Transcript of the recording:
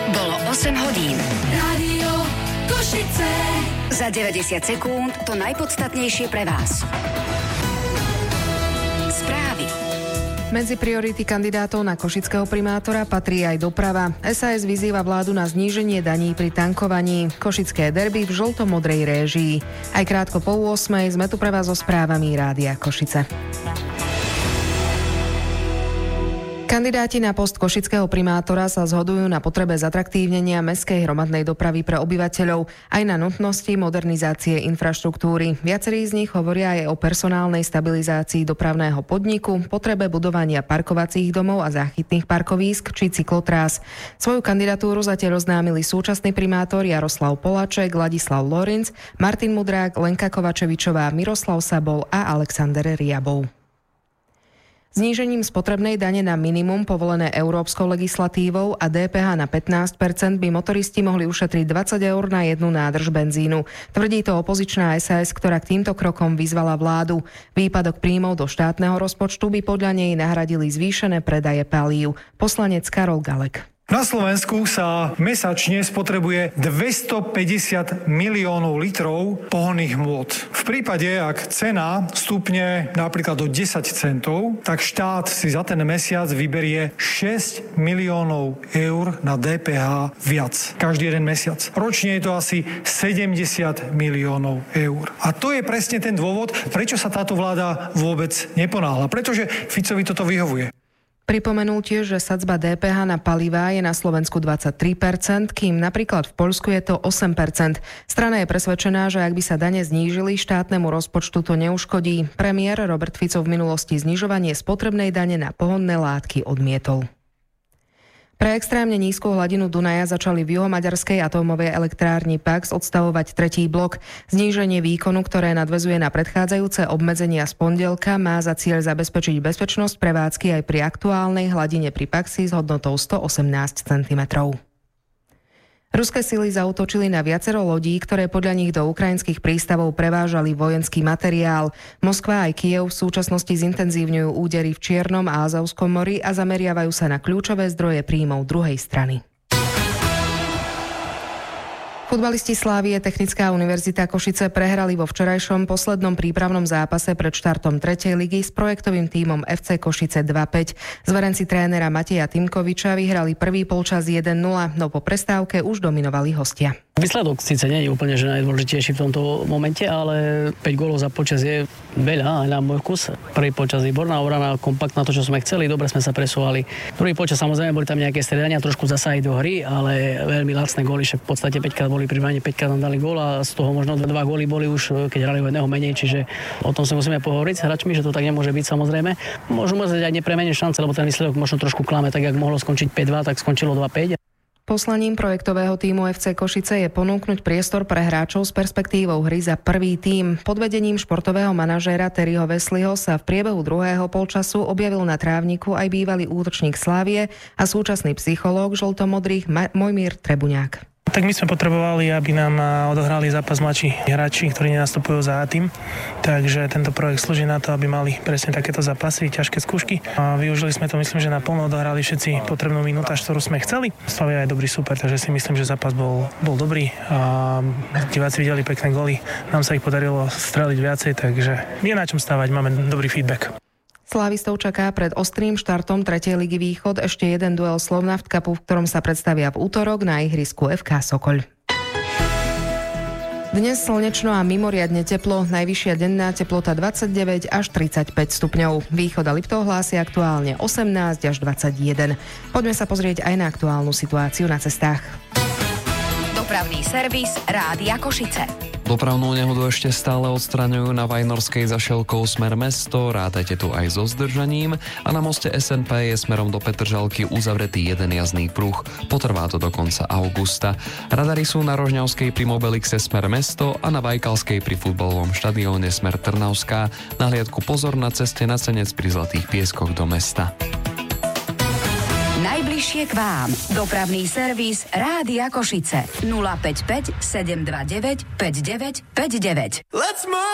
Bolo 8 hodín. Rádio Košice. Za 90 sekúnd to najpodstatnejšie pre vás. Správy. Medzi priority kandidátov na košického primátora patrí aj doprava. SAS vyzýva vládu na zníženie daní pri tankovaní. Košické derby v žlto-modrej réžii. Aj krátko po 8 sme tu pre vás so správami Rádia Košice. Kandidáti na post košického primátora sa zhodujú na potrebe zatraktívnenia mestskej hromadnej dopravy pre obyvateľov aj na nutnosti modernizácie infraštruktúry. Viacerí z nich hovoria aj o personálnej stabilizácii dopravného podniku, potrebe budovania parkovacích domov a záchytných parkovísk či cyklotrás. Svoju kandidatúru zatiaľ oznámili súčasný primátor Jaroslav Poláček, Ladislav Lorinc, Martin Mudrák, Lenka Kovačevičová, Miroslav Sabol a Alexander Riabov. Znížením spotrebnej dane na minimum povolené európskou legislatívou a DPH na 15% by motoristi mohli ušetriť 20 eur na jednu nádrž benzínu. Tvrdí to opozičná SAS, ktorá k týmto krokom vyzvala vládu. Výpadok príjmov do štátneho rozpočtu by podľa nej nahradili zvýšené predaje palív. Poslanec Karol Galek. Na Slovensku sa mesačne spotrebuje 250 miliónov litrov pohonných hmôt. V prípade, ak cena stúpne napríklad do 10 centov, tak štát si za ten mesiac vyberie 6 miliónov eur na DPH viac. Každý jeden mesiac. Ročne je to asi 70 miliónov eur. A to je presne ten dôvod, prečo sa táto vláda vôbec neponáhla. Pretože Ficovi toto vyhovuje. Pripomenul tiež, že sadzba DPH na palivá je na Slovensku 23%, kým napríklad v Poľsku je to 8%. Strana je presvedčená, že ak by sa dane znížili, štátnemu rozpočtu to neuškodí. Premiér Robert Fico v minulosti znižovanie spotrebnej dane na pohonné látky odmietol. Pre extrémne nízku hladinu Dunaja začali v juhomaďarskej atómovej elektrárni Pax odstavovať tretí blok. Zníženie výkonu, ktoré nadväzuje na predchádzajúce obmedzenia z pondelka, má za cieľ zabezpečiť bezpečnosť prevádzky aj pri aktuálnej hladine pri Paxi s hodnotou 118 cm. Ruské sily zaútočili na viacero lodí, ktoré podľa nich do ukrajinských prístavov prevážali vojenský materiál. Moskva aj Kyjev v súčasnosti zintenzívňujú údery v Čiernom a Azovskom mori a zameriavajú sa na kľúčové zdroje príjmov druhej strany. Futbalisti Slávie Technická univerzita Košice prehrali vo včerajšom poslednom prípravnom zápase pred štartom 3. ligy s projektovým tímom FC Košice 2-5. Zverenci trénera Mateja Timkoviča vyhrali prvý polčas 1-0, no po prestávke už dominovali hostia. Výsledok síce nie je úplne že najdôležitejší v tomto momente, ale 5 gólov za počas je veľa aj na môj vkus. Prvý počas výborná obrana, kompaktná, to, čo sme chceli, dobre sme sa presúvali. Druhý počas samozrejme boli tam nejaké stredania, trošku zasahy do hry, ale veľmi lacné góly, však v podstate 5-krát boli pri bráne, 5-krát nám dali gól a z toho možno 2 góly boli už, keď hrali o jedného menej, čiže o tom sa musíme pohovoriť s hráčmi, že to tak nemôže byť samozrejme. Môžu aj nepremeniť šance, lebo ten výsledok možno trošku klame, tak ak mohlo skončiť 5-2, tak skončilo 2-5. Poslaním projektového tímu FC Košice je ponúknuť priestor pre hráčov s perspektívou hry za prvý tím. Pod vedením športového manažéra Terryho Wesleyho sa v priebehu druhého polčasu objavil na trávniku aj bývalý útočník Slávie a súčasný psychológ žltomodrých Mojmír Trebuňák. Tak my sme potrebovali, aby nám odohrali zápas mladší hráči, ktorí nenastupujú za tým. Takže tento projekt slúži na to, aby mali presne takéto zápasy, ťažké skúšky. A využili sme to, myslím, že naplno odohrali všetci potrebnú minútaž, ktorú sme chceli. Slavia je dobrý super, takže si myslím, že zápas bol dobrý. A diváci videli pekné góly. Nám sa ich podarilo streliť viacej, takže je na čom stávať, máme dobrý feedback. Slávistov čaká pred ostrým štartom 3. ligy Východ ešte jeden duel Slovnaft Cupu, v ktorom sa predstavia v útorok na ihrisku FK Sokoľ. Dnes slnečno a mimoriadne teplo, najvyššia denná teplota 29 až 35 stupňov. Východ a Liptov hlásia aktuálne 18 až 21. Poďme sa pozrieť aj na aktuálnu situáciu na cestách. Dopravný servis Rádia Košice. Dopravnú nehodu ešte stále odstraňujú na Vajnorskej za Šelkou smer mesto, rátajte tu aj so zdržaním a na moste SNP je smerom do Petržalky uzavretý jeden jazdný pruh. Potrvá to do konca augusta. Radary sú na Rožňavskej pri Mobilixe smer mesto a na Bajkalskej pri futbalovom štadióne smer Trnavská. Na hliadku pozor na ceste na Senec pri Zlatých pieskoch do mesta. Najbližšie k vám. Dopravný servis Rádia Košice. 055 729 5959. Let's move!